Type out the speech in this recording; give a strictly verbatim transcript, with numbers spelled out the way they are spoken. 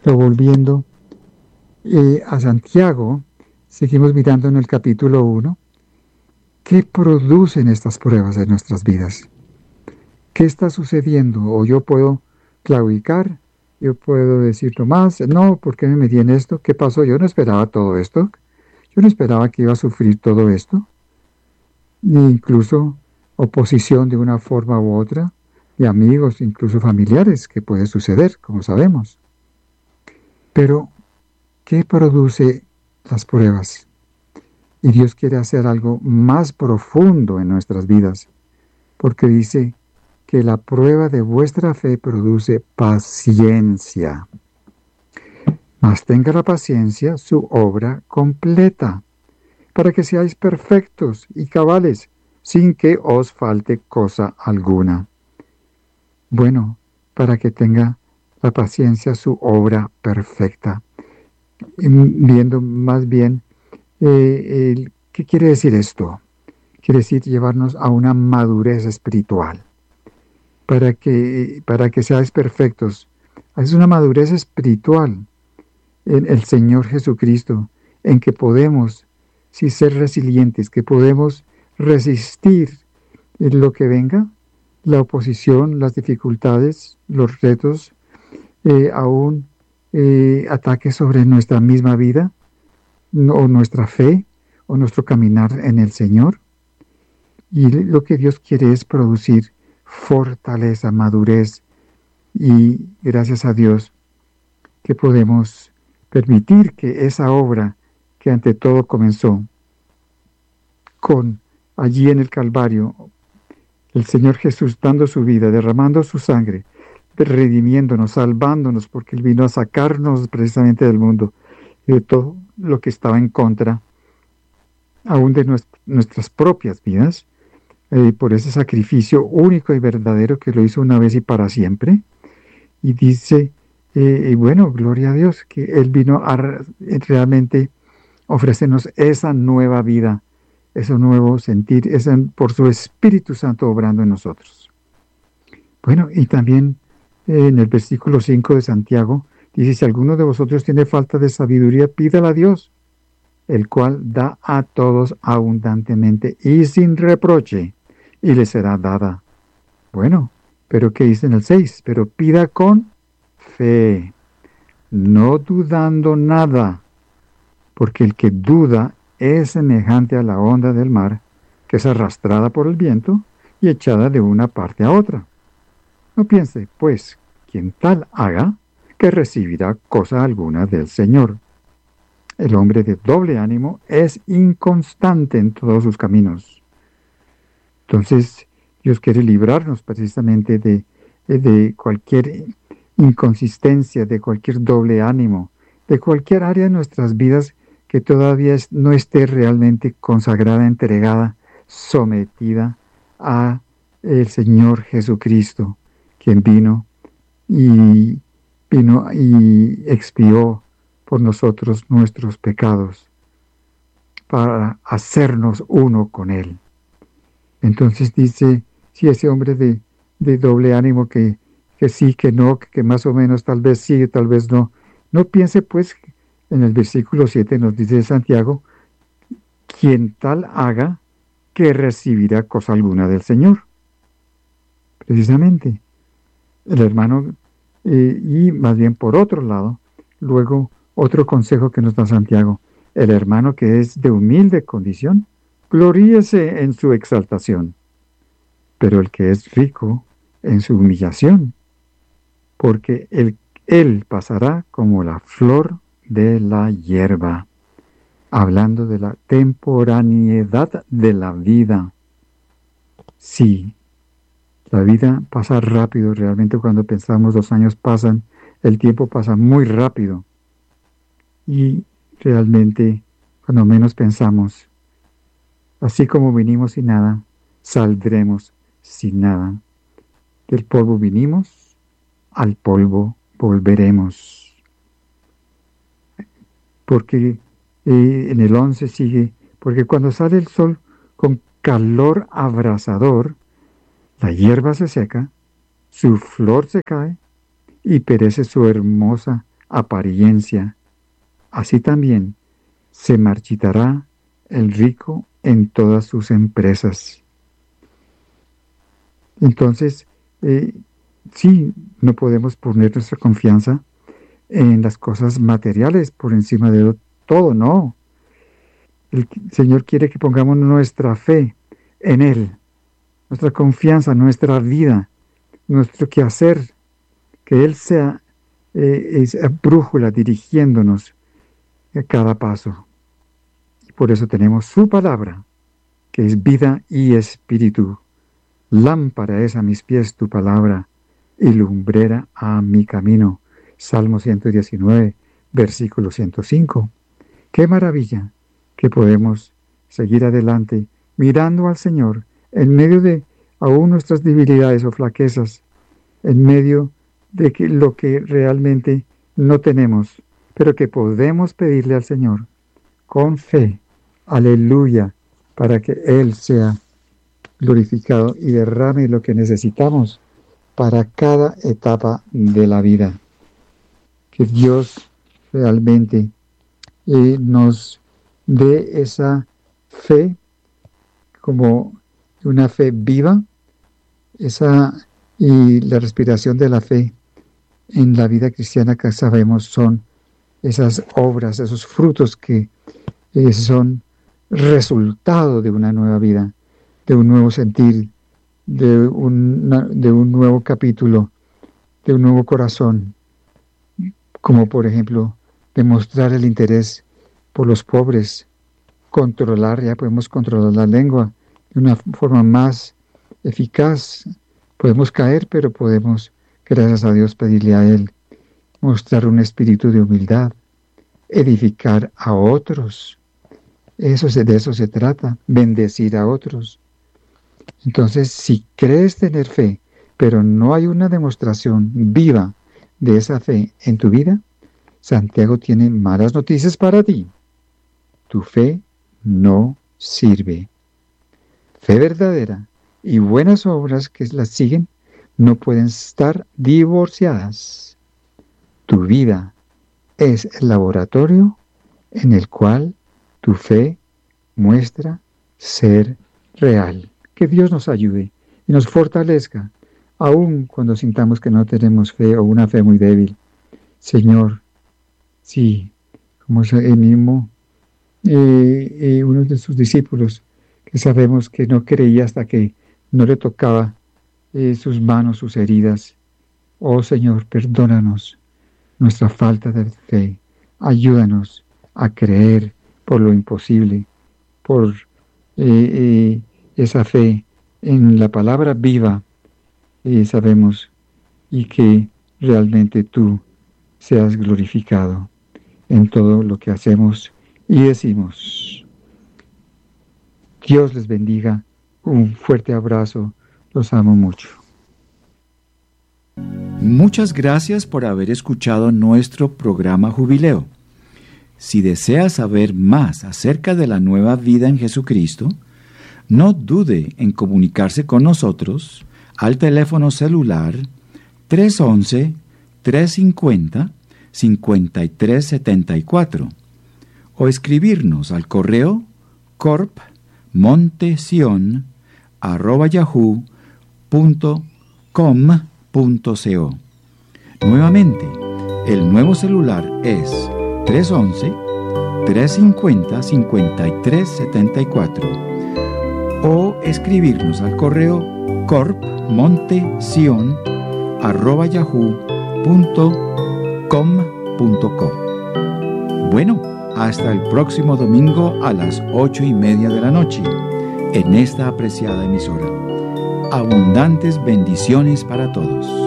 Pero volviendo eh, a Santiago, seguimos mirando en el capítulo uno, ¿qué producen estas pruebas en nuestras vidas? ¿Qué está sucediendo? O yo puedo claudicar, yo puedo decir nomás, no, ¿por qué me metí en esto? ¿Qué pasó? Yo no esperaba todo esto. Yo no esperaba que iba a sufrir todo esto. Ni incluso oposición de una forma u otra, de amigos, incluso familiares, que puede suceder, como sabemos. Pero, ¿qué produce las pruebas? Y Dios quiere hacer algo más profundo en nuestras vidas, porque dice que la prueba de vuestra fe produce paciencia. Mas tenga la paciencia su obra completa, para que seáis perfectos y cabales, sin que os falte cosa alguna. Bueno, para que tenga la paciencia su obra perfecta. Viendo más bien, eh, el, ¿qué quiere decir esto? Quiere decir llevarnos a una madurez espiritual. Para que, para que seáis perfectos. Es una madurez espiritual en el Señor Jesucristo, en que podemos, sí, ser resilientes, que podemos resistir en lo que venga, la oposición, las dificultades, los retos, eh, aún eh, ataques sobre nuestra misma vida, no, o nuestra fe, o nuestro caminar en el Señor. Y lo que Dios quiere es producir fortaleza, madurez, y gracias a Dios que podemos permitir que esa obra que ante todo comenzó con allí en el Calvario, el Señor Jesús dando su vida, derramando su sangre, redimiéndonos, salvándonos, porque Él vino a sacarnos precisamente del mundo y de todo lo que estaba en contra, aún de nuest- nuestras propias vidas, eh, por ese sacrificio único y verdadero que lo hizo una vez y para siempre. Y dice, eh, y bueno, gloria a Dios, que Él vino a re- realmente ofrecernos esa nueva vida, ese nuevo sentir, ese, por su Espíritu Santo obrando en nosotros. Bueno, y también eh, en el versículo cinco de Santiago, dice, si alguno de vosotros tiene falta de sabiduría, pídala a Dios, el cual da a todos abundantemente y sin reproche, y le será dada. Bueno, pero ¿qué dice en el seis? Pero pida con fe, no dudando nada, porque el que duda es semejante a la onda del mar, que es arrastrada por el viento y echada de una parte a otra. No piense, pues, quien tal haga, que recibirá cosa alguna del Señor. El hombre de doble ánimo es inconstante en todos sus caminos. Entonces, Dios quiere librarnos precisamente de, de cualquier inconsistencia, de cualquier doble ánimo, de cualquier área de nuestras vidas que todavía no esté realmente consagrada, entregada, sometida a el Señor Jesucristo, quien vino y vino y expió por nosotros nuestros pecados para hacernos uno con Él. Entonces dice, si ese hombre de, de doble ánimo que, que sí, que no, que, que más o menos tal vez sí, tal vez no, no piense pues, en el versículo siete nos dice Santiago, quien tal haga, que recibirá cosa alguna del Señor. Precisamente, el hermano, eh, y más bien por otro lado, luego otro consejo que nos da Santiago, el hermano que es de humilde condición, gloríese en su exaltación, pero el que es rico en su humillación, porque él, él pasará como la flor de la hierba, hablando de la temporaneidad de la vida. Sí, la vida pasa rápido, realmente cuando pensamos los años pasan, el tiempo pasa muy rápido, y realmente cuando menos pensamos, así como vinimos sin nada, saldremos sin nada. Del polvo vinimos, al polvo volveremos. Porque eh, en el once sigue, porque cuando sale el sol con calor abrasador, la hierba se seca, su flor se cae y perece su hermosa apariencia, así también se marchitará el rico en todas sus empresas. Entonces, eh, sí, no podemos poner nuestra confianza en las cosas materiales por encima de todo, no. El Señor quiere que pongamos nuestra fe en Él, nuestra confianza, nuestra vida, nuestro quehacer, que Él sea eh, esa brújula dirigiéndonos a cada paso. Y por eso tenemos su palabra, que es vida y espíritu. Lámpara es a mis pies tu palabra y lumbrera a mi camino. Salmo ciento diecinueve, versículo ciento cinco. ¡Qué maravilla que podemos seguir adelante mirando al Señor en medio de aún nuestras debilidades o flaquezas, en medio de que lo que realmente no tenemos, pero que podemos pedirle al Señor con fe, aleluya, para que Él sea glorificado y derrame lo que necesitamos para cada etapa de la vida. Que Dios realmente eh, nos dé esa fe como una fe viva, esa y la respiración de la fe en la vida cristiana que sabemos son esas obras, esos frutos que eh, son resultado de una nueva vida, de un nuevo sentir, de, una, de un nuevo capítulo, de un nuevo corazón, como por ejemplo demostrar el interés por los pobres, controlar, ya podemos controlar la lengua de una forma más eficaz. Podemos caer, pero podemos, gracias a Dios, pedirle a Él, mostrar un espíritu de humildad, edificar a otros. Eso, de eso se trata, bendecir a otros. Entonces, si crees tener fe, pero no hay una demostración viva de esa fe en tu vida, Santiago tiene malas noticias para ti. Tu fe no sirve. Fe verdadera y buenas obras que las siguen no pueden estar divorciadas. Tu vida es el laboratorio en el cual tu fe muestra ser real. Que Dios nos ayude y nos fortalezca, aun cuando sintamos que no tenemos fe o una fe muy débil. Señor, sí, como el mismo eh, eh, uno de sus discípulos, que sabemos que no creía hasta que no le tocaba eh, sus manos, sus heridas. Oh Señor, perdónanos nuestra falta de fe. Ayúdanos a creer por lo imposible, por eh, eh, esa fe en la palabra viva, eh, sabemos, y que realmente tú seas glorificado en todo lo que hacemos y decimos. Dios les bendiga, un fuerte abrazo, los amo mucho. Muchas gracias por haber escuchado nuestro programa Jubileo. Si desea saber más acerca de la nueva vida en Jesucristo, no dude en comunicarse con nosotros al teléfono celular tres once, tres cincuenta, cincuenta y tres setenta y cuatro o escribirnos al correo corpmontesion arroba yahoo punto com punto co. Nuevamente, el nuevo celular es tres once, tres cincuenta, cincuenta y tres setenta y cuatro o escribirnos al correo corpmontesion arroba yahoo punto com punto co. Bueno, hasta el próximo domingo a las ocho y media de la noche en esta apreciada emisora. Abundantes bendiciones para todos.